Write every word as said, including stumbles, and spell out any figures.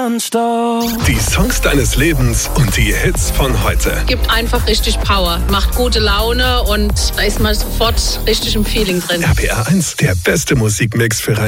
nonstop. Die Songs deines Lebens und die Hits von heute. Gibt einfach richtig Power, macht gute Laune und da ist man sofort richtig im Feeling drin. R P R eins, der beste Musikmix für